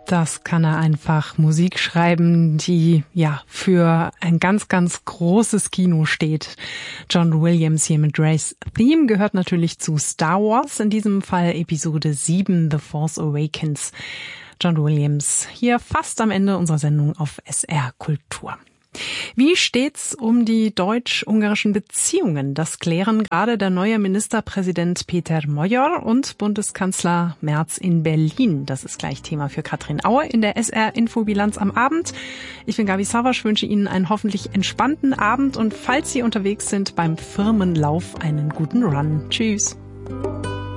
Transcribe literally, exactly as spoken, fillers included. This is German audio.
Das kann er einfach. Musik schreiben, die ja für ein ganz, ganz großes Kino steht. John Williams hier mit Rey's Theme gehört natürlich zu Star Wars, in diesem Fall Episode sieben, The Force Awakens. John Williams hier fast am Ende unserer Sendung auf S R Kultur. Wie steht's um die deutsch-ungarischen Beziehungen? Das klären gerade der neue Ministerpräsident Peter Magyar und Bundeskanzler Merz in Berlin. Das ist gleich Thema für Katrin Auer in der S R-Infobilanz am Abend. Ich bin Gabi Savasch, wünsche Ihnen einen hoffentlich entspannten Abend und falls Sie unterwegs sind beim Firmenlauf, einen guten Run. Tschüss.